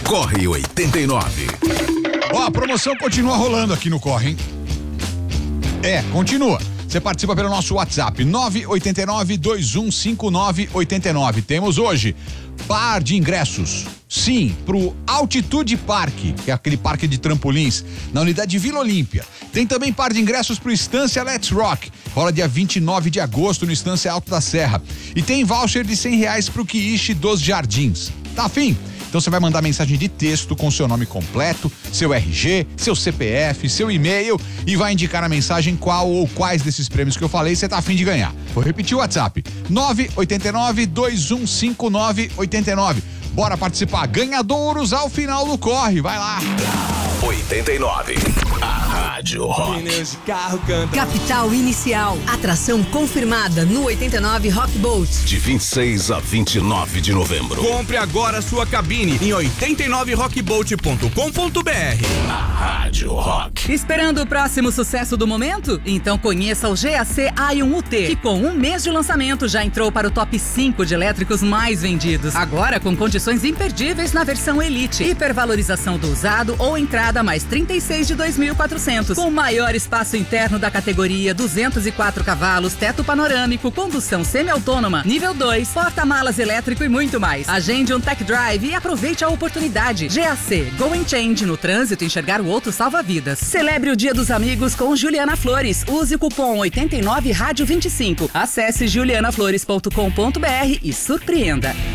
Corre 89. Ó, a promoção continua rolando aqui no Corre, hein? Continua. Você participa pelo nosso WhatsApp 989-2159-89. Temos hoje par de ingressos, sim, pro Altitude Park, que é aquele parque de trampolins, na unidade de Vila Olímpia. Tem também par de ingressos pro Estância Let's Rock, rola dia 29 de agosto no Estância Alto da Serra. E tem voucher de R$100 pro Quiche dos Jardins. Tá afim? Então você vai mandar mensagem de texto com seu nome completo, seu RG, seu CPF, seu e-mail e vai indicar na mensagem qual ou quais desses prêmios que eu falei você tá afim de ganhar. Vou repetir o WhatsApp: 989-2159-89. Bora participar. Ganhadouros ao final do Corre. Vai lá. 89. A Rádio Rock. Pneus de carro canta. Capital Inicial. Atração confirmada no 89 Rock Boat. De 26 a 29 de novembro. Compre agora sua cabine em 89rockboat.com.br. A Rádio Rock. Esperando o próximo sucesso do momento? Então conheça o GAC Aion UT, que com um mês de lançamento já entrou para o top 5 de elétricos mais vendidos. Agora com condições imperdíveis na versão Elite. Hipervalorização do usado ou entrada mais 36 de 2.400. Com o maior espaço interno da categoria, 204 cavalos, teto panorâmico, condução semi-autônoma, nível 2, porta-malas elétrico e muito mais. Agende um tech drive e aproveite a oportunidade. GAC, Go and Change, no trânsito, enxergar o outro salva vidas. Celebre o Dia dos Amigos com Juliana Flores. Use o cupom 89 Rádio 25. Acesse julianaflores.com.br e surpreenda.